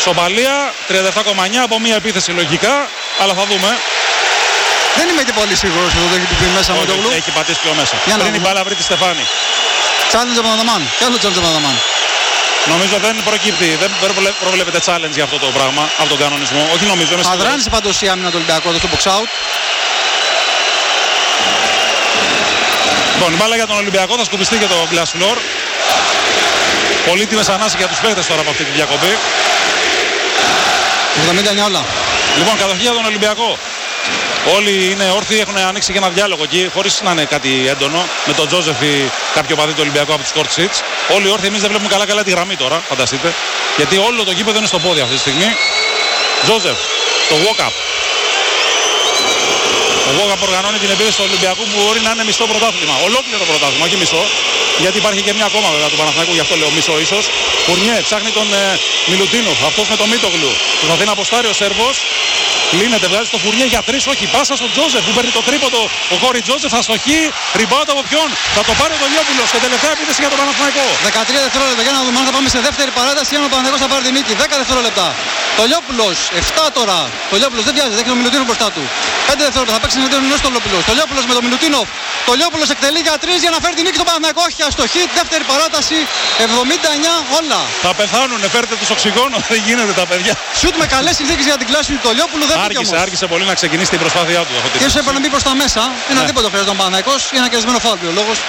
Ισοπαλία 37,9 από μία επίθεση λογικά, αλλά θα δούμε. Δεν είμαι και πολύ σίγουρος ότι έχει πει μέσα με το γλου. Έχει πατήσει πιο μέσα. Πριν η μπάλα βρει τη Στεφάνη. Challenge από τον Αδαμάν. Και άλλο challenge από τον Αδαμάν. Νομίζω δεν προκύπτει, δεν προβλέπεται challenge για αυτό το πράγμα, από τον κανονισμό. Όχι νομίζω. Αδράνησε πάντως η άμυνα του Ολυμπιακού εδώ στο box out. Λοιπόν, η μπάλα για τον Ολυμπιακό θα σκουπιστεί και το glass floor. Πολύτιμες ανάσεις για τους παίκτες τώρα από αυτή τη διακοπή. 79 όλα. Λοιπόν, κατοχή για τον Ολυμπιακό. Όλοι είναι όρθιοι, έχουν ανοίξει και ένα διάλογο εκεί, χωρίς να είναι κάτι έντονο, με τον Τζόζεφ ή κάποιο παδί του Ολυμπιακού από τους court seats. Όλοι όρθιοι, εμείς δεν βλέπουμε καλά τη γραμμή τώρα, φανταστείτε. Γιατί όλο το γήπεδο είναι στο πόδι αυτή τη στιγμή. Τζόζεφ, το walk-up. Ο walk-up οργανώνει την επίθεση του Ολυμπιακού που μπορεί να είναι μισό πρωτάθλημα. Ολόκληρο πρωτάθλημα, όχι μισό. Γιατί υπάρχει και μια ακόμα βέβαια του Παναθηναϊκού, γι' αυτό λέω μισό ίσως. Φουρνιέ ψάχνει τον Μιλουτίνοφ, αυτός με τον Μίτογλου. Προσπαθεί να αποστάρει ο Σέρβος. Λύνεται, βγάζει το Φουρνιέ για 3, όχι. Πάσα στον Τζόζεφ που παίρνει το τρίποντο. Ο Κόρι Τζόζεφ θα στοχεί. Ριμπάουντ από ποιον? Θα το πάρει ο Τολιόπουλος. Και τελευταία επίθεση για τον Παναθηναϊκό. 13 δευτερόλεπτα. Για να δούμε αν θα πάμε σε δεύτερη παράταση. Αν ο Παναθηναϊκός θα πάρει την νίκη. 10 δευτερόλεπτα. Τολιόπουλος 7 τώρα. Τολιόπουλος δεν βιάζεται, έχει τον Μιλουτίνοφ μπροστά του. 5 δευτερόλεπτα. Θα παίξει εναντίον ενός Τολιόπουλος. Τολιόπουλος με τον Μιλουτίνοφ. Τολιόπουλος εκτελεί για 3 για να φέρει την νίκη στον Παναθηναϊκό. Όχι, αστοχή. Δεύτερη παράταση. 79 όλα. Θα πεθάνουνε, φέρτε τους οξυγόνο. Δεν γίνεται τα παιδιά. Σουτ με καλές συνθήκες για την κλάση του Τολιόπουλου. Δεν άργησε πολύ να ξεκινήσει την προσπάθειά του. Και ίσως έπρεπε να μπει προς τα μέσα. Ένα δίποτο χρειάζεται ο Παναθηναϊκός ή ένα κερδισμένο φάουλ ο λόγος.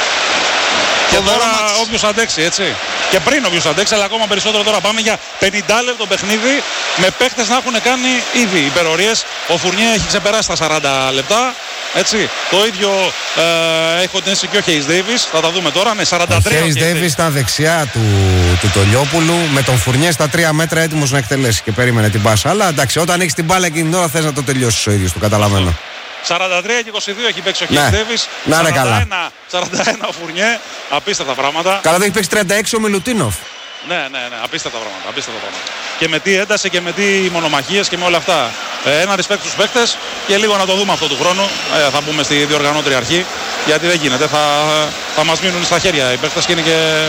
Και τώρα όποιος αντέξει, έτσι. Και πριν όποιος αντέξει, αλλά ακόμα περισσότερο τώρα. Πάμε για 50 λεπτό παιχνίδι με παίχτες να έχουν κάνει ήδη υπερορίες. Ο Φουρνιέ έχει ξεπεράσει τα 40 λεπτά. Έτσι. Το ίδιο έχω την αίσθηση και ο Χέις Ντέιβις. Θα τα δούμε τώρα. Ναι, 43. Ο Χέις Ντέιβις στα δεξιά του Τολιόπουλου, με τον Φουρνιέ στα 3 μέτρα έτοιμος να εκτελέσει και περίμενε την πάσα. Αλλά εντάξει, όταν έχεις την μπάλα εκείνη την ώρα θες να το τελειώσεις ο ίδιος, το καταλαβαίνω. 43 και 22 έχει παίξει ο Χέις Ντέιβις. Να είναι καλά. 41 ο Φουρνιέ. Απίστευτα πράγματα. Καλά, δεν έχει παίξει 36 ο Μιλουτίνοφ. Ναι, απίστευτα πράγματα. Και με τι ένταση και με τι μονομαχίες και με όλα αυτά. Ένα respect στους παίκτες και λίγο να το δούμε αυτό του χρόνου. Θα μπούμε στη διοργανώτρια αρχή, γιατί δεν γίνεται. Θα μας μείνουν στα χέρια οι παίκτες και είναι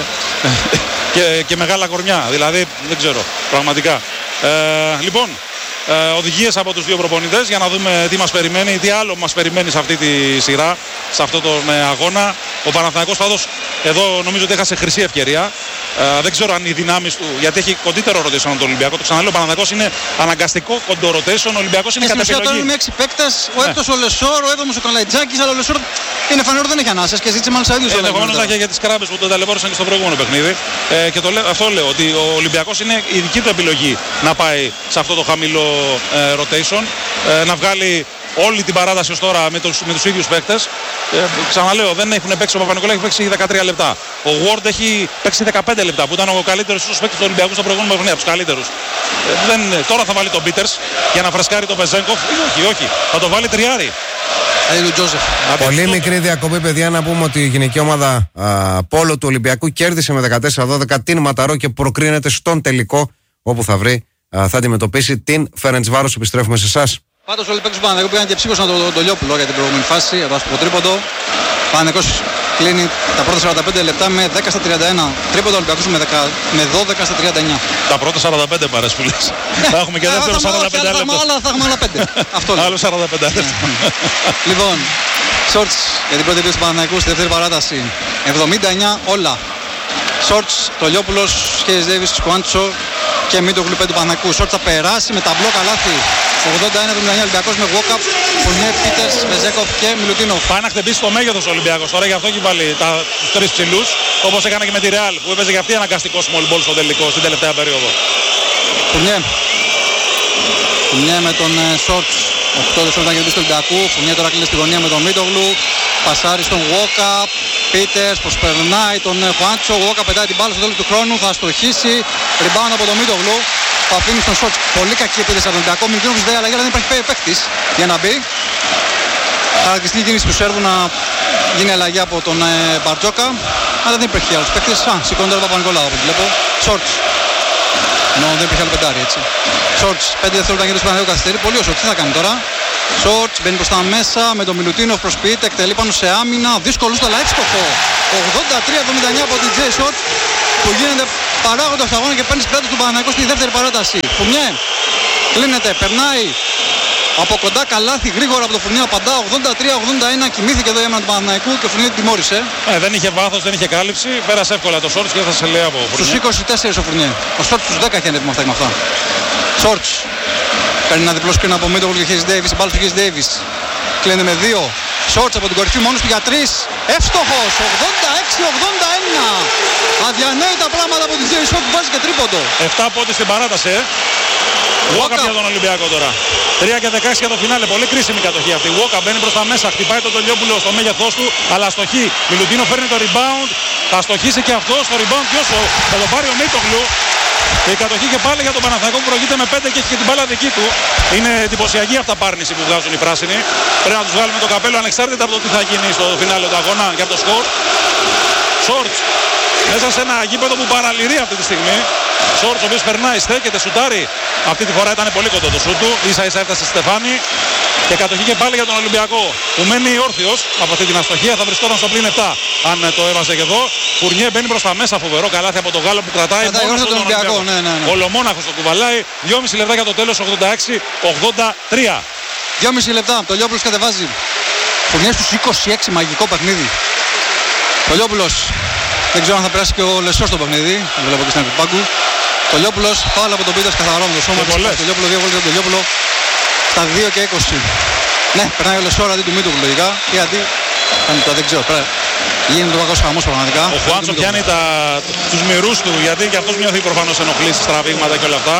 και μεγάλα κορμιά. Δηλαδή δεν ξέρω, πραγματικά. Λοιπόν, οδηγίες από τους δύο προπονητές για να δούμε τι μας περιμένει, τι άλλο μας περιμένει σε αυτή τη σειρά, σε αυτόν τον αγώνα. Ο Παναθηναϊκός πάντως εδώ νομίζω ότι έχασε χρυσή ευκαιρία. Δεν ξέρω αν οι δυνάμεις του, γιατί έχει κοντύτερο rotation από τον Ολυμπιακό. Το ξαναλέω, ο Παναθηναϊκός είναι αναγκαστικό κοντό rotation. Ο Ολυμπιακός είναι κατά επιλογή. Τώρα είναι με 6 παίκτες, ο έκτος ο Λεσόρ, ο 7ος ο Καλαϊτζάκης, αλλά ο Λεσόρ είναι φανερό δεν έχει ανάσες και ζήτησε μάλιστα ίδιος. Ενδεχομένως να έχει για τις κράμπες που τον ταλαιπώρησαν και στο προηγούμενο παιχνίδι. Και αυτό λέω, ότι ο Ολυμπιακός είναι η δική του επιλογή να πάει σε αυτό το χαμηλό rotation, να βγάλει όλη την παράταση ως τώρα με τους ίδιους παίκτες. Ξαναλέω, δεν έχουν παίξει, ο Παπα-Νικολάου έχει παίξει 13 λεπτά. Ο Ward έχει παίξει 15 λεπτά που ήταν ο καλύτερος στους παίκτες του Ολυμπιακού στο προηγούμενο παιχνίδι, από τους καλύτερους. Τώρα θα βάλει τον Πίτερς για να φρεσκάρει τον Πεζέγκοφ. Όχι, θα το βάλει τριάρι. Πολύ μικρή διακοπή, παιδιά, να πούμε ότι η γυναική ομάδα πόλο του Ολυμπιακού κέρδισε με 14-12 την Ματαρό και προκρίνεται στον τελικό, όπου θα αντιμετωπίσει την Φερεντσβάρος. Επιστρέφουμε σε εσάς. Πάντως όλοι οι παίκτες του Παναθηναϊκού πήγαν και ψήφωσαν τον Τολιόπουλο για την προηγούμενη φάση, εδώ στο τρίποντο. Παναθηναϊκός κλείνει τα πρώτα 45 λεπτά με 10-31. Τρίποντο Ολυμπιακός με 12-39. Τα πρώτα 45 παρές που λες. Θα έχουμε και δεύτερο 45 λεπτά. Θα έχουμε άλλα 5. Αυτό λέω. Άλλο 45 λεπτά. Λοιπόν, shorts για την πρώτη επίθεση του Παναθηναϊκού στη δεύτερη παράταση. 79 όλα. Shorts, Τολιόπουλος, Χέις Ντέιβις, Σκουάντσο και Μίτογλου 5 του Παναθηναϊκού. Shorts θα περάσει με ταμπλό καλάθι. 81-79 Ολυμπιακός με walk-up, Φουρνιέ, Πίτερς, Βεζέκοφ και Μιλουτίνοφ. Πάει να χτυπήσει το μέγεθος ο Ολυμπιακός. Τώρα γι' αυτό έχει βάλει τους τρεις ψηλούς, όπως έκανε και με τη Real που έπαιζε και αυτή αναγκαστικό small ball στο τελικό, στην τελευταία περίοδο. Φουρνιέ με τον Shorts. 8 δευτερόλεπτα για τον Ολυμπιακού. Φουρνιέ τώρα κλείνει στη γωνία με τον Μίτογλου. Πασάρει στον walk-up. Πίτερς προσπερνάει τον Χουάντσο. Walk-up πετάει την μπάλα στο τέλος του χρόνου. Θα στοχίσει. Rebound από τον Μίτογλου. Θα αφήνει στον Shorts. Πολύ κακή επίθεση από τον Ολυμπιακό. Μιλουτίνοφ ζητάει αλλαγή, αλλά δεν υπάρχει παίκτης για να μπει. Χαρακτηριστική κίνηση του Σέρβου να γίνει αλλαγή από τον Μπαρτζόκα. Αλλά δεν υπήρχε άλλος παίκτης. Σηκώνει τώρα ο Παπα-Νικολάου που βλέπω. Shorts. Ενώ δεν υπήρχε άλλο πεντάρι, έτσι. Shorts, 5 δευτερόλεπτα για το Παναθηναϊκό καθυστερεί. Πολύ ο Shorts, τι θα κάνει τώρα. Shorts μπαίνει προς τα μέσα με τον Μιλουτίνοφ, προσποιείται, εκτελεί πάνω σε άμυνα. Δύσκολο αλλά εύστοχο. 83-79 από την J Shorts που γίνεται παράγοντα του αγώνα και παίρνει πέντε του Παναθηναϊκού στη δεύτερη παράταση. Φουρνιέ κλείνεται, περνάει από κοντά καλάθι γρήγορα από το Φουρνιέ. Απαντά 83-81. Κοιμήθηκε εδώ η έμενα του Παναθηναϊκού και ο Φουρνιέ την τιμώρησε. Δεν είχε βάθος, δεν είχε κάλυψη. Πέρασε εύκολα το Σόρτς και έφτασε σε λέει από Φουρνιέ. Στους 24 ο Φουρνιέ. Ο Σόρτς στους 10 χαίνεται με αυτά και με αυτά. Σόρτς παίρνει ένα διπλό σκριν από Μίτογλου και Χέις Ντέιβις. Μπάλα του Χέις Ντέιβις. Κλείνεται με 2. Σόρτς από την κορυφή μόνος του για 3. Εύστοχος. 86-81. Αδιανόητα πράγματα από την Τζέι Σόρτς που βάζει και τρίποντο. 7 πόντες στην παράταση. Walkup για τον Ολυμπιακό τώρα. 3 και 16 για το φινάλε. Πολύ κρίσιμη κατοχή αυτή. Walkup μπαίνει προς τα μέσα. Χτυπάει τον Τολιόπουλο στο μέγεθός του. Αλλά αστοχεί. Μιλουτίνο φέρνει το rebound. Θα αστοχίσει και αυτό. Στο rebound ποιος θα το πάρει ο Μίτογλου. Και η κατοχή και πάλι για τον Παναθηναϊκό που προηγείται με 5 και έχει και την μπάλα δική του. Είναι εντυπωσιακή αυταπάρνηση που βγάζουν οι πράσινοι. Πρέπει να τους βγάλουμε το καπέλο ανεξάρτητα από το τι θα γίνει στο φινάλε του αγώνα και από το σκορ. Σόρτς μέσα σε ένα γήπεδο που παραλυρεί αυτή τη στιγμή. Σόρτς ο οποίος περνάει, στέκεται, σουτάρει. Αυτή τη φορά ήταν πολύ κοντό το σούτ του. Ίσα ίσα έφτασε στη Στεφάνη. Και κατοχή και πάλι για τον Ολυμπιακό που μένει όρθιος από αυτή την αστοχία. Θα βρισκόταν στο πλήν 7 αν το έβαζε και εδώ. Φουρνιέ μπαίνει προς τα μέσα, φοβερό καλάθι από τον Γάλλο που κρατάει μόνο τον Ολυμπιακό. Ναι. Ολομόναχος το κουβαλάει. 2,5 λεπτά για το τέλος, 86-83. 2,5 λεπτά. Το Λιόπουλος κατεβάζει. Φουρνιέ στους 26, μαγικό παιχνίδι. Το Λιόπουλος δεν ξέρω αν θα περάσει και ο Λεσόρ στο παιχνίδι. Δεν βλέπω και στην άκρη του πάγκου. Το Λιόπουλος πάλι από τον Πίτερς καθαρό με το σώμα. Το Λιόπουλο 2 βόλτες από το Λιόπουλο στα 2 και 20. Ναι, περνάει ο Λεσόρ αντί του Μίτογλου λογικά. Ή αντί. Δεν ξέρω. Γίνεται το κακός χαμός πραγματικά. Ο Χουάντσο πιάνει τους μυρούς του γιατί και αυτός νιώθει προφανώς ενοχλήσεις, τραβήγματα και όλα αυτά.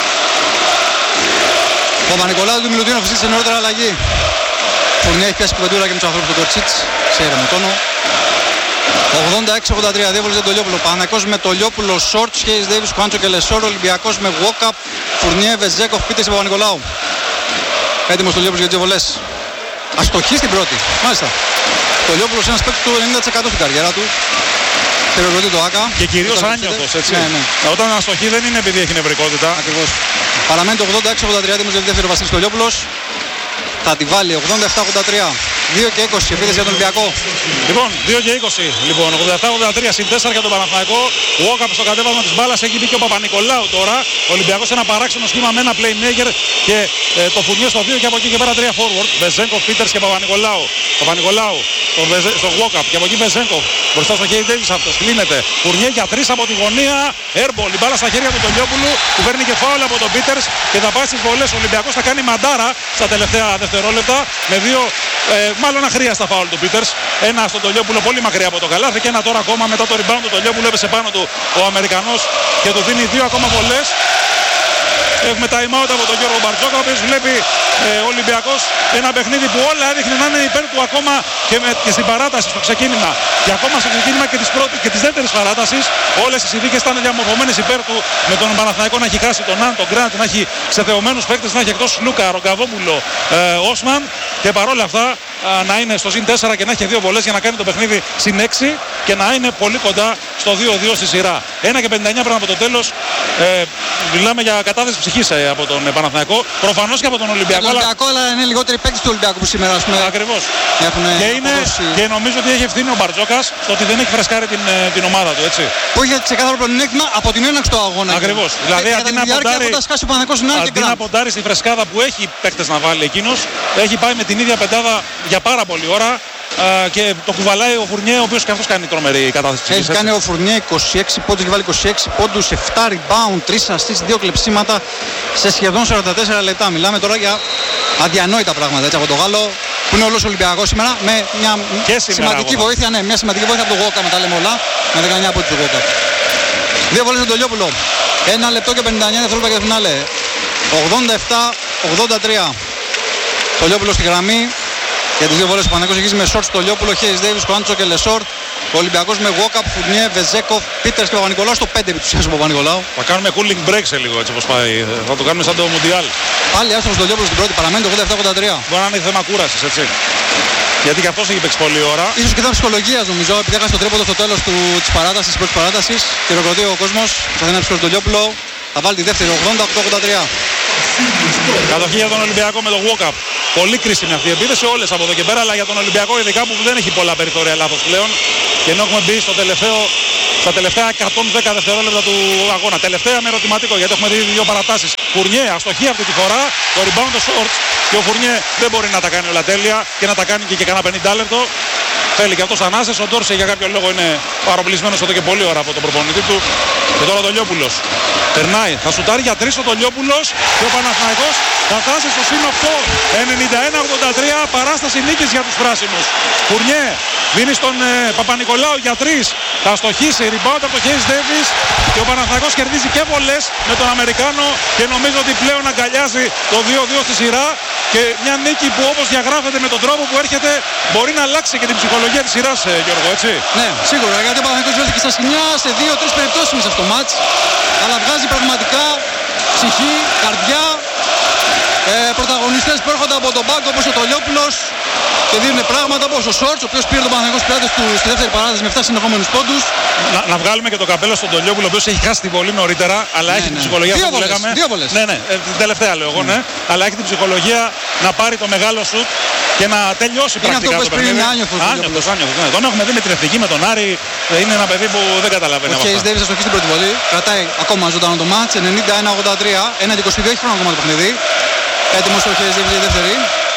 Ο Παπα-Νικολάου του Μιλουτίνοφ ζήτησε νωρίτερα αλλαγή. Φουρνιέ έχει πιάσει κουβεντούρα και με τους ανθρώπους του Κορτσίτς. Σε ήρεμο τόνο. 86-83. Διέβολες για τον Λιόπουλο. Παναθηναϊκός με το Λιόπουλο, Σόρτς, Χέις Ντέιβις, Χουάντσο και Λεσόρ. Ολυμπιακός με Walkup, Φουρνιέ, Βεζέκοφ, Πίτερς και Παπα-Νικολάου. Έτοιμος το Λιόπουλος για τις βολές. Αστοχή στην πρώτη. Μάλιστα. Το Λιόπουλος είναι ένας παίκτης του 90% στην καριέρα του. Χειροκροτεί το ΆΚΑ. Και κυρίως άνιωθος, έτσι. Ναι. Όταν αστοχή δεν είναι επειδή έχει νευρικότητα. Ακριβώς. Παραμένει το 86-83. Έτοιμος για τη δεύτερη Βασίλης το Λιόπουλος. Θα τη βάλει 87-83. 2 και 20 επίθεση για τον Ολυμπιακό. Λοιπόν, 2 και 20. Λοιπόν, 87-83 συν 4 για τον Παναθηναϊκό. Walkup στο κατέβασμα της μπάλας. Έχει μπει και ο Παπα-Νικολάου τώρα. Ο Ολυμπιακός ένα παράξενο σχήμα με ένα playmaker και το Φουρνιέ στο 2 και από εκεί και πέρα 3 forward. Βεζέγκοφ, Πίτερς και Παπα-Νικολάου. Παπα-Νικολάου στο Walkup και από εκεί Βεζέγκοφ. Μπροστά στο Χέις Ντέιβις αυτός. Κλείνεται. Φουρνιέ για 3 από τη γωνία. Airball. Η μπάλα στα χέρια του Τολιόπουλου που παίρνει και φάουλ από τον Πίτερς και θα πάει στις βολές. Ο Ολυμπιακός θα κάνει μαντάρα στα τελευταία δευτερόλεπτα με 2 μάλλον αχρίαστα φάουλ του Πίτερς. Ένα στον Τολιόπουλο πολύ μακριά από το καλάθι και ένα τώρα ακόμα μετά το rebound του Τολιόπουλου έπεσε πάνω του ο Αμερικανός και του δίνει 2 ακόμα βολές. Έχουμε time out από τον Γιώργο Μπαρτζόκα, ο οποίος βλέπει ο Ολυμπιακός ένα παιχνίδι που όλα έδειχνε να είναι υπέρ του ακόμα και στην παράταση, στο ξεκίνημα. Και ακόμα στο ξεκίνημα και της δεύτερης παράτασης όλες οι συνθήκες ήταν διαμορφωμένες υπέρ του, με τον Παναθηναϊκό να έχει χάσει τον Ναν, τον Γκραντ, να έχει ξεθεωμένους παίκτες, να έχει εκτός Λούκα, Ρογκαβόπουλο, Όσμαν και παρόλα αυτά να είναι στο συν 4 και να έχει 2 βολές για να κάνει το παιχνίδι συν 6 και να είναι πολύ κοντά στο 2-2 στη σειρά. 1 και 59 πριν από το τέλος. Μιλάμε για κατάθεση ψυχής από τον Παναθηναϊκό. Προφανώς και από τον Ολυμπιακό. Τον Ολυμπιακό, αλλά είναι λιγότεροι παίκτες του Ολυμπιακού που σήμερα ακριβώς. Και νομίζω ότι έχει ευθύνη ο Μπαρτζόκας στο ότι δεν έχει φρεσκάρει την ομάδα του, έτσι. Που είχε ξεκάθαρο πλεονέκτημα από την έναρξη του αγώνα. Ακριβώς. Δηλαδή αντί να ποντάρει στη φρεσκάδα που έχει παίκτες να βάλει εκείνος, έχει πάει με την ίδια πεντάδα για πάρα πολλή ώρα. Και το κουβαλάει ο Φουρνιέ, ο οποίος και αυτός κάνει τρομερή κατάθεση ψυχής. Έχει κάνει ο Φουρνιέ 26 πόντους, έχει βάλει 26 πόντους, 7 rebound, 3 assists, 2 κλεψίματα σε σχεδόν 44 λεπτά. Μιλάμε τώρα για αδιανόητα πράγματα, έτσι, από το Γάλλο που είναι όλος Ολυμπιακός σήμερα με μια σημαντική βοήθεια. Ναι, μια σημαντική βοήθεια από το Walkup, με τα λέμε όλα, με 19 πόντους του Walkup. 2 βολές στον Τολιόπουλο. 1 λεπτό και 59 δευτερόλεπτα για το φινάλε. 87-83. Τολιόπουλο στη γραμμή. Για τις 2 βολές ο Παναθηναϊκός έχει με Σόρτ στο Λιόπουλο, Χέις Ντέιβις, Χουάντσο και Λεσόρ. Ο Ολυμπιακός με Walkup, Φουρνιέ, Βεζέκοφ, Πίτερς και Παπα-Νικολάου στο 5 επί του σχέσεου Παπα-Νικολάου. Θα κάνουμε cooling break σε λίγο, έτσι όπως πάει. Θα το κάνουμε σαν το Μουντιάλ. Πάλι άστοχος στο Λιόπουλο στην πρώτη, παραμένει το 87-83. Μπορεί να είναι θέμα κούρασης, έτσι. Γιατί και αυτός έχει παίξει πολλή ώρα. Ίσως και ήταν ψυχολογίας νομίζω, επειδή έχασε το τρίποντο στο τέλος της παράτασης, της πρώτης παράτασης. Χειροκροτεί ο κόσμος, θα δεν ψυχολογεί τον Λιόπουλο. Θα βάλει τη δεύτερη 88-83. Κατοχή για τον Ολυμπιακό με το Walkup. Πολύ κρίσιμη αυτή η επίθεση, όλες από εδώ και πέρα, αλλά για τον Ολυμπιακό ειδικά που δεν έχει πολλά περιθώρια λάθος πλέον. Και ενώ έχουμε μπει στα στα τελευταία 110 δευτερόλεπτα του αγώνα. Τελευταία με ερωτηματικό γιατί έχουμε δει δύο παρατάσεις. Φουρνιέ, αστοχή αυτή τη φορά. Το rebound το Shorts και ο Φουρνιέ δεν μπορεί να τα κάνει όλα τέλεια και να τα κάνει και κανένα 50 λεπτό. Θέλει και αυτός ανάσες. Ο Ντόρσεϊ για κάποιο λόγο είναι παροπλισμένος εδώ και πολλή ώρα από τον προπονητή του. Και τώρα ο Τολιόπουλος περνάει, θα σουτάρει για 3 ο Τολιόπουλος και ο Παναθηναϊκός θα φτάσει στο συν 8. 91-83, παράσταση νίκης για τους πράσινους. Φουρνιέ δίνει στον Παπα-Νικολάου για 3. Θα αστοχίσει, rebound από το Hayes Davis και ο Παναθηναϊκός κερδίζει και βολές με τον Αμερικάνο και νομίζω ότι πλέον αγκαλιάζει το 2-2 στη σειρά και μια νίκη που όπως διαγράφεται με τον τρόπο που έρχεται μπορεί να αλλάξει και την ψυχολογία της σειράς, Γιώργο, έτσι. Ναι, σίγουρα, γιατί ο Παναθηναϊκός βρέθηκε στα σκηνιά σε 2-3 περιπτώσεις μέσα στο μάτς, αλλά βγάζει πραγματικά ψυχή, καρδιά, πρωταγωνιστές που έρχονται από τον πάγκο όπως ο Τολιόπουλος και δίνουν πράγματα όπως ο Shorts, ο οποίος πήρε τον Παναθηναϊκό στους πειρατές του στη δεύτερη παράταση με 7 συνεχόμενους πόντους. Να βγάλουμε και το καπέλο στον Τολιόπουλο, ο οποίος έχει χάσει την βολή νωρίτερα, αλλά έχει την ψυχολογία δύο που βολές, λέγαμε. δύο βολές. Ναι, την τελευταία λέω εγώ, ναι. Αλλά έχει την ψυχολογία να πάρει το μεγάλο σουτ και να τελειώσει πρακτικά το παιχνίδι. Είναι άνιωθος. Ναι. Τον έχουμε δει με την εθνική, με τον Άρη. Είναι ένα παιδί που δεν καταλαβαίνει αυτά. Ο Hayes Davis αστοχή στην πρώτη βολή. Κρατάει ακόμα ζωντανό το μάτς. 91-83. 1-22 έχει χρόνο ακόμα το παιχνίδι. Έτοιμος ο Hayes Davis για δεύτερη.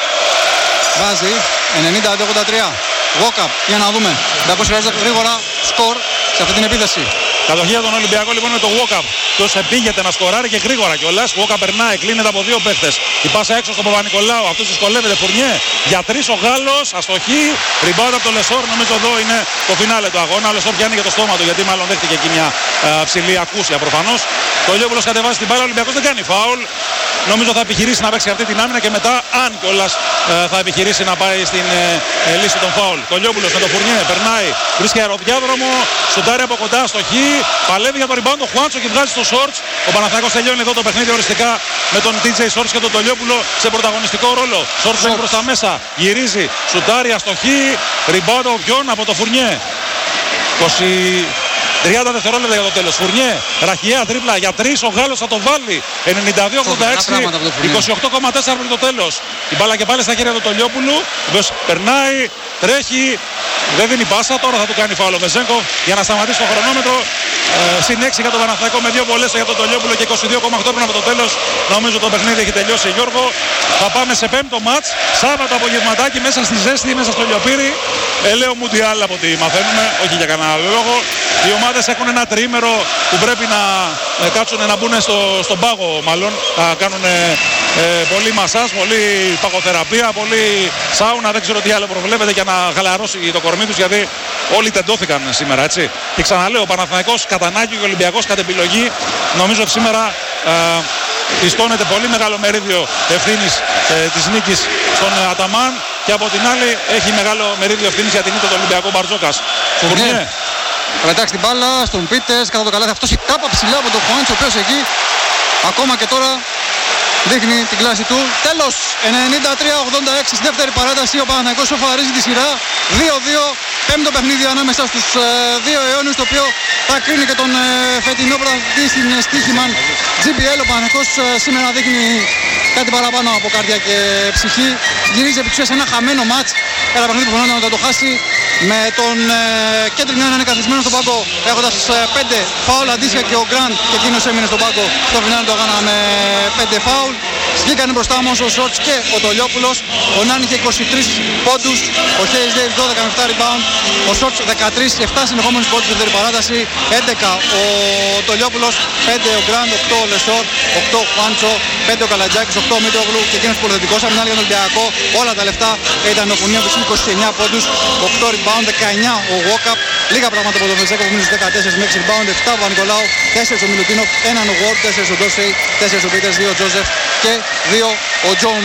Βάζει 92-83. Walkup, για να δούμε. Ντακός χρειάζεται γρήγορα σκορ σε αυτή την επίθεση. Κατοχή για τον Ολυμπιακό λοιπόν με το Walkup. Ποιος επήγεται να σκοράρει και γρήγορα κιόλας. Walkup περνάει, κλείνεται από δύο παίχτες. Η πάσα έξω στον Παπα-Νικολάου. Αυτός δυσκολεύεται. Φουρνιέ για 3 ο Γάλλος. Αστοχή. Rebound από το Λεσόρ. Νομίζω εδώ είναι το φινάλε του αγώνα. Ο Λεσόρ πιάνει για το στόμα του γιατί μάλλον δέχτηκε εκεί μια ψηλή ακούσια προφανώς. Το Λιόπουλος κατεβάζει την μπάλα. Ο Ολυμπιακός δεν κάνει φάουλ. Νομίζω θα επιχειρήσει να παίξει αυτή την άμυνα και μετά, αν κιόλας θα επιχειρήσει να πάει στην λύση των φάουλ. Το Λιόπουλος με το Φουρνιέ περνάει, βρίσκει αεροδιάδρομο, σουτάρει από κοντά αστοχή, παλεύει για το rebound το Χουάντσο και βγάζει στο Shorts. Ο Παναθηναϊκός τελειώνει εδώ το παιχνίδι οριστικά με τον TJ Shorts και τον Τολιόπουλο σε πρωταγωνιστικό ρόλο. Shorts μπαίνει προς τα μέσα, γυρίζει, σουτάρει αστοχή, rebound από ποιον, από το Φουρνιέ. 30 δευτερόλεπτα για το τέλος. Φουρνιέ, ραχιαία τρίπλα για 3. Ο Γάλλος θα το βάλει. 92-86. 28,4 πριν το τέλος. Η μπάλα και πάλι στα χέρια του Τολιόπουλου. Ο οποίος περνάει, τρέχει. Δεν δίνει πάσα. Τώρα θα του κάνει φάουλο ο Βεζέγκοφ για να σταματήσει το χρονόμετρο. Συν 6 για τον Παναθηναϊκό με 2 βολές για τον Τολιόπουλο και 22,8 πριν από το τέλος. Νομίζω το παιχνίδι έχει τελειώσει, Γιώργο. Θα πάμε σε 5ο μάτς. Σάββατο απογευματάκι μέσα στη ζέστη, μέσα στο Λιοπύρι. Ελαίο Μουντιάλ από ό,τι μαθαίνουμε. Όχι για κανένα άλλο λόγο. Οι ομάδες έχουν ένα τριήμερο που πρέπει να κάτσουν να μπουν στον πάγο μάλλον. Θα κάνουν πολύ μασάζ, πολύ παγοθεραπεία, πολύ σάουνα. Δεν ξέρω τι άλλο προβλέπεται για να χαλαρώσει το κορμί τους γιατί όλοι τεντώθηκαν σήμερα, έτσι. Και ξαναλέω, ο Παναθηναϊκός κατά ανάγκη και ο Ολυμπιακός κατ' επιλογή. Νομίζω ότι σήμερα πιστώνεται πολύ μεγάλο μερίδιο ευθύνης της νίκης στον Αταμάν και από την άλλη έχει μεγάλο μερίδιο ευθύνης για την νίκη του Ολυμπιακού Μπαρτζόκας. Φουρνιέ. Πετάξει την μπάλα στον Πίτερς, κατά το καλάθι. Αυτός η τάπα ψηλά από τον Χουάντσο, ο οποίος εκεί ακόμα και τώρα δείχνει την κλάση του. Τέλος, 93-86 στη δεύτερη παράταση. Ο Παναθηναϊκός σοφαρίζει τη σειρά. 2-2, πέμπτο παιχνίδι ανάμεσα στους δύο αιώνες, το οποίο θα κρίνει και τον φετινό πρωταθλητή στην Στίχημαν GBL. Ο Παναθηναϊκός σήμερα δείχνει κάτι παραπάνω από καρδιά και ψυχή. Γυρίζει επί της ένα χαμένο μάτς. Ένα παιχνίδι που φαινόταν να το χάσει με τον κέντρινο να είναι καθισμένο στον πάγκο έχοντας 5 φάουλ αντίστοιχα και ο Γκραντ και εκείνος έμεινε στον πάγκο στο φινάλι του αγώνα με 5 φάουλ. Βγήκαν μπροστά όμως ο Shorts και ο Τολιόπουλος. Ο Νάν είχε 23 πόντους, ο Hayes Davis 12 με 7 rebound, ο Shorts 13, 7 συνεχόμενους πόντους στη δεύτερη παράταση, 11 ο Τολιόπουλος, 5 ο Γκραντ, 8 ο Λεσόρ, 8 ο Χουάντσο, 5 ο Καλατζάκης, 8 ο Μίτογλου και εκείνος πολυθετικός. Αμυνάλι για τον Ολυμπιακό, όλα τα λεφτά ήταν ο Φουρνιέ που είχε 29 πόντους, 8 rebound, 19 ο Walkup. Λίγα πράγματα από τον Βεζέκο που μείνει στους 14 με 6 rebound, 7 ο Παπα-Νικολάου, 4 ο Μιλουτίνοφ, 1 ο Ward, 4 ο Ντόρσεϊ, 4 ο Πίτερς, 2 ο Τζόζεφ και 2 ο Jones.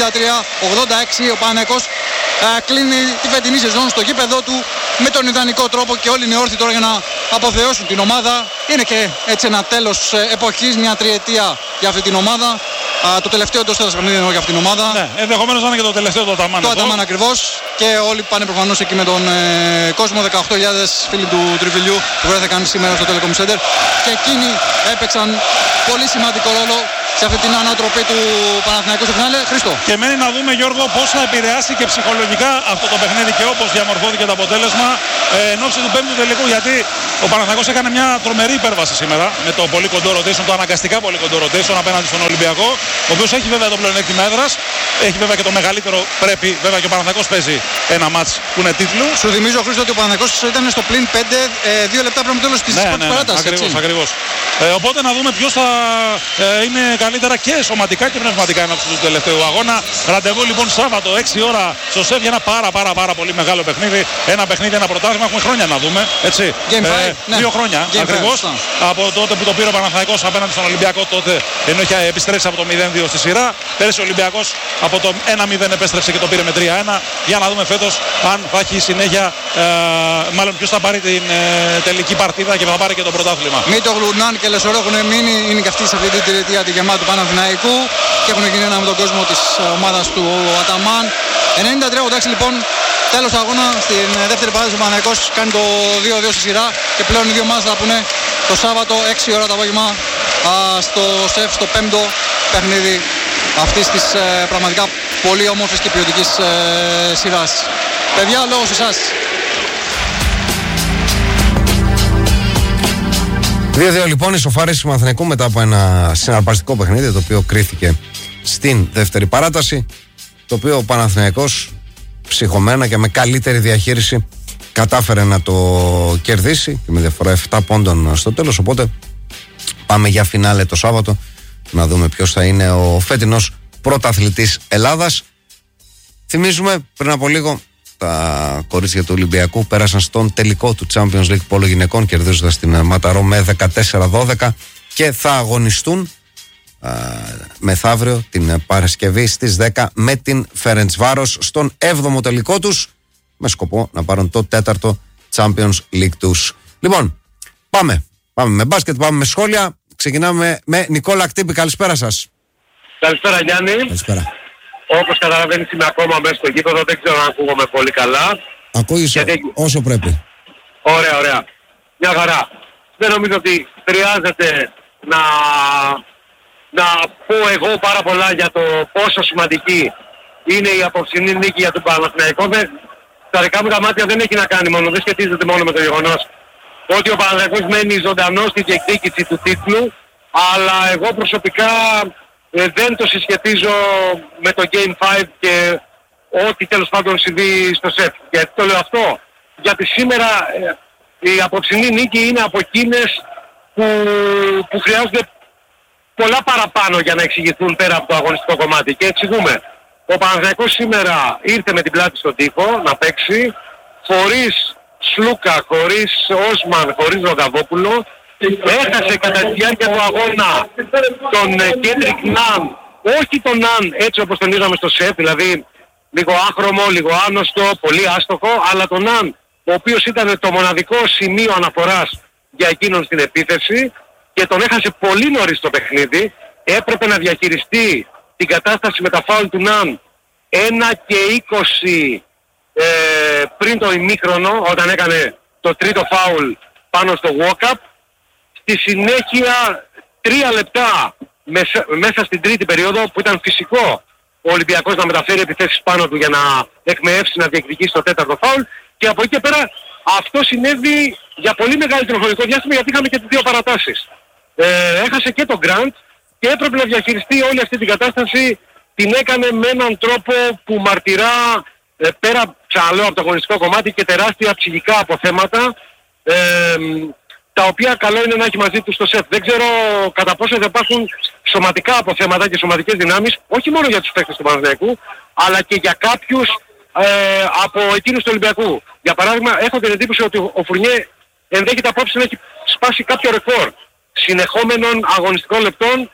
93-86 ο Παναθηναϊκός κλείνει τη φετινή σεζόν στο γήπεδό του με τον ιδανικό τρόπο και όλοι είναι όρθιοι τώρα για να αποθεώσουν την ομάδα. Είναι και έτσι ένα τέλος εποχής, μια τριετία για αυτή την ομάδα. Το τελευταίο εντός έδρας παιχνίδι εννοώ για αυτήν την ομάδα. Ναι, ενδεχομένως να είναι και το τελευταίο του Αταμάν. Το Αταμάν ακριβώς. Και όλοι πάνε προφανώς εκεί με τον κόσμο. 18.000 φίλοι του Τριβιλιού που βρέθηκαν σήμερα στο Telecom Center. Και εκείνοι έπαιξαν πολύ σημαντικό ρόλο σε αυτή την ανατροπή του Παναθηναϊκού στο φινάλε. Χρήστο. Και μένει να δούμε, Γιώργο, πώς θα επηρεάσει και ψυχολογικά αυτό το παιχνίδι και όπως διαμορφώθηκε το αποτέλεσμα εν ώψη του πέμπτου τελικού. Γιατί ο Παναθηναϊκός έκανε μια τρομερή υπέρβαση σήμερα με το πολύ κοντό rotation, το αναγκαστικά πολύ κοντό rotation απέναντι στον Ολυμπιακό, ο οποίος έχει βέβαια το πλεονέκτημα έδρας, έχει βέβαια και το μεγαλύτερο πρέπει, βέβαια και ο Παναθηναϊκός παίζει ένα μάτς που είναι τίτλου. Σου θυμίζω, Χρήστο, ότι ο Παναθηναϊκός ήταν στο πλην 5, 2 λεπτά πριν το τέλος της πρώτης παράτασης. Ακριβώς. Οπότε να δούμε ποιος θα είναι καλύτερα και σωματικά και πνευματικά ενώπιση του τελευταίου αγώνα. Ραντεβού λοιπόν Σάββατο 6 ώρα στο ΣΕΒ για ένα πάρα πολύ μεγάλο παιχνίδι. Ένα παιχνίδι, ένα πρωτάθλημα. Έχουμε χρόνια να δούμε. Έτσι. 2 χρόνια ακριβώς. Από τότε που το πήρε ο Παναθηναϊκός απέναντι στον Ολυμπιακό, τότε ενώ είχε επιστρέψει από το 0-2 στη σειρά. Πέρασε ο Ολυμπιακός από το 1-0 επέστρεψε και το πήρε με 3-1. Για να δούμε φέτος αν θα έχει συνέχεια, μάλλον ποιος θα πάρει την τελική παρτίδα και θα πάρει και το πρωτάθλημα. Μίτογλου, Ναν και Λεσορό έχουν μείνει, είναι και αυτοί σε αυτή την τριετία τη γεμάτη του Παναθηναϊκού και έχουν γίνει ένα με τον κόσμο της ομάδας του Αταμάν. 93-86 λοιπόν, τέλος του αγώνα. Στην δεύτερη παράδοση ο Παναθηναϊκός κάνει το 2-2 στη σειρά και πλέον οι δύο ομάδες θα πούνε το Σάββατο 6 ώρα το απόγευμα στο ΣΕΦ, στο πέμπτο παιχνίδι αυτής της πραγματικά πολύ όμορφης και ποιοτικής σειράς. Παιδιά, λόγω σε εσάς. 2-2 λοιπόν, ισοφάριση του Παναθηναϊκού μετά από ένα συναρπαστικό παιχνίδι το οποίο κρίθηκε στην δεύτερη παράταση, το οποίο ο Παναθηναϊκός ψυχωμένα και με καλύτερη διαχείριση κατάφερε να το κερδίσει και με διαφορά 7 πόντων στο τέλος. Οπότε πάμε για φινάλε το Σάββατο να δούμε ποιος θα είναι ο φετινός πρωταθλητής Ελλάδας. Θυμίζουμε πριν από λίγο τα κορίτσια του Ολυμπιακού πέρασαν στον τελικό του Champions League Πόλο γυναικών, κερδίζοντας την Ματαρό με 14-12 και θα αγωνιστούν μεθαύριο την Παρασκευή στις 10 με την Φερεντσβάρος στον 7ο τελικό τους, με σκοπό να πάρουν το 4ο Champions League τους. Λοιπόν, πάμε με μπάσκετ, πάμε με σχόλια. Ξεκινάμε με Νικόλα Κτύπη. Καλησπέρα σας. Καλησπέρα Γιάννη. Καλησπέρα. Όπως καταλαβαίνεις είμαι ακόμα μέσα στο γήπεδο, δεν ξέρω αν ακούγομαι πολύ καλά. Ακούγεις όσο πρέπει. Ωραία. Μια χαρά. Δεν νομίζω ότι χρειάζεται να πω εγώ πάρα πολλά για το πόσο σημαντική είναι η απόψινή νίκη για τον Παναθηναϊκό. Στα δικά μου τα μάτια δεν έχει να κάνει μόνο, δεν σχετίζεται μόνο με το γεγονός ότι ο Παναθηναϊκός μένει ζωντανός στη διεκδίκηση του τίτλου, αλλά εγώ προσωπικά δεν το συσχετίζω με το Game 5 και ό,τι τέλος πάντων συμβεί στο ΣΕΦ. Γιατί το λέω αυτό? Γιατί σήμερα η απόψινή νίκη είναι από εκείνες που χρειάζονται πολλά παραπάνω για να εξηγηθούν πέρα από το αγωνιστικό κομμάτι. Και εξηγούμε. Ο Παναθηναϊκός σήμερα ήρθε με την πλάτη στον τοίχο να παίξει, χωρίς Σλούκα, χωρίς Όσμαν, χωρίς Ροδαβόπουλο. Έχασε κατά τη διάρκεια του αγώνα τον Κέντρικ Ναν, όχι τον Ναν έτσι όπως τον είδαμε στο ΣΕΠ, δηλαδή λίγο άχρωμο, λίγο άνοστο, πολύ άστοχο, αλλά τον Ναν, ο οποίος ήταν το μοναδικό σημείο αναφοράς για εκείνον στην επίθεση και τον έχασε πολύ νωρίς το παιχνίδι. Έπρεπε να διαχειριστεί την κατάσταση με τα φάουλ του Ναν 1 και 20 πριν το ημίχρονο, όταν έκανε το τρίτο φάουλ πάνω στο walk-up. Στη συνέχεια 3 λεπτά μέσα στην τρίτη περίοδο, που ήταν φυσικό ο Ολυμπιακός να μεταφέρει επιθέσεις πάνω του για να εκμεεύσει, να διεκδικήσει το τέταρτο φάουλ, και από εκεί και πέρα αυτό συνέβη για πολύ μεγαλύτερο χρονικό διάστημα, γιατί είχαμε και τις δύο παρατάσεις. Έχασε και τον Grant και έπρεπε να διαχειριστεί όλη αυτή την κατάσταση. Την έκανε με έναν τρόπο που μαρτυρά πέρα, ξαναλέω, από το αγωνιστικό κομμάτι και τεράστια ψυχικά αποθέματα, τα οποία καλό είναι να έχει μαζί του στο ΣΕΦ. Δεν ξέρω κατά πόσο θα υπάρχουν σωματικά αποθέματα και σωματικές δυνάμεις, όχι μόνο για τους παίκτες του Παναθηναϊκού, αλλά και για κάποιους από εκείνους του Ολυμπιακού. Για παράδειγμα, έχω την εντύπωση ότι ο Φουρνιέ ενδέχεται απόψε να έχει σπάσει κάποιο ρεκόρ συνεχόμενων αγωνιστικών λεπτών.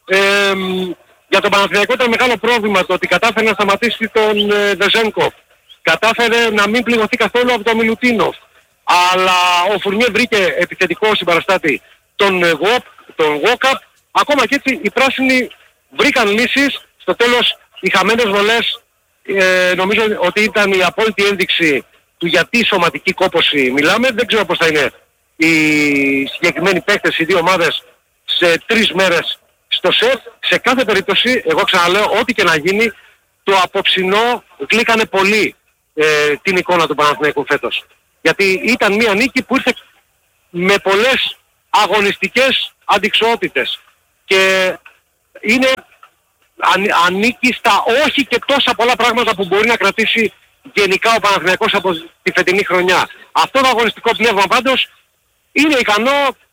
Για τον Παναθηναϊκό ήταν μεγάλο πρόβλημα το ότι κατάφερε να σταματήσει τον Βεζένκοφ. Κατάφερε να μην πληγωθεί καθόλου από τον Μιλουτίνοφ. Αλλά ο Φουρνιέ βρήκε επιθετικό συμπαραστάτη τον Walkup. Ακόμα και έτσι οι πράσινοι βρήκαν λύσεις. Στο τέλος οι χαμένες βολές νομίζω ότι ήταν η απόλυτη ένδειξη του γιατί σωματική κόπωση μιλάμε. Δεν ξέρω πώς θα είναι οι συγκεκριμένοι παίκτες, οι δύο ομάδες σε 3 μέρες Στο σετ, σε κάθε περίπτωση, εγώ ξαναλέω, ό,τι και να γίνει, το απόψινό γλύκανε πολύ την εικόνα του Παναθηναϊκού φέτος. Γιατί ήταν μια νίκη που ήρθε με πολλές αγωνιστικές αντιξοότητες. Και είναι ανήκει στα όχι και τόσα πολλά πράγματα που μπορεί να κρατήσει γενικά ο Παναθηναϊκός από τη φετινή χρονιά. Αυτό το αγωνιστικό πνεύμα πάντως είναι ικανό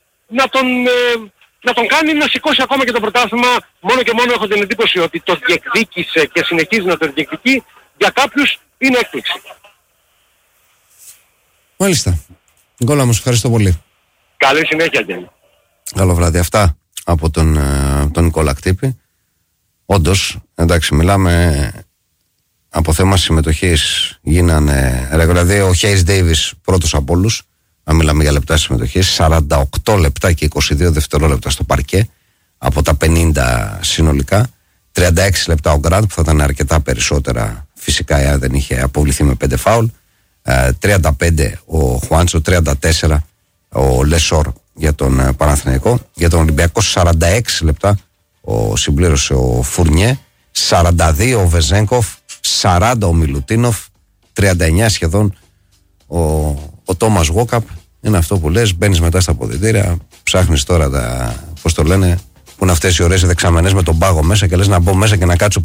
να τον κάνει να σηκώσει ακόμα και το πρωτάθλημα. Μόνο και μόνο έχω την εντύπωση ότι το διεκδίκησε και συνεχίζει να το διεκδικεί. Για κάποιους είναι έκπληξη. Μάλιστα. Νικόλα μου, ευχαριστώ πολύ. Καλή συνέχεια, Γιάννη. Καλό βράδυ. Αυτά από τον Νικόλα Κτύπη. Όντως, εντάξει, μιλάμε από θέμα συμμετοχής. Γίνανε, δηλαδή ο Χέις Ντέιβις πρώτος από όλους. Αν μιλάμε για λεπτά συμμετοχής, 48 λεπτά και 22 δευτερόλεπτα στο παρκέ από τα 50 συνολικά. 36 λεπτά ο Γκραντ, που θα ήταν αρκετά περισσότερα φυσικά εάν δεν είχε αποβληθεί με 5 φάουλ. 35 ο Χουάντσο, 34 ο Λεσόρ για τον Παναθηναϊκό. Για τον Ολυμπιακό 46 λεπτά συμπλήρωσε ο Φουρνιέ, 42 ο Βεζέγκοφ, 40 ο Μιλουτίνοφ, 39 σχεδόν ο Τόμας Γουόκαπ. Είναι αυτό που λες, μπαίνεις μετά στα αποδυτήρια, ψάχνεις τώρα τα, πώς το λένε, που είναι αυτές οι ωραίες δεξαμενές με τον πάγο μέσα και λες να μπω μέσα και να κάτσω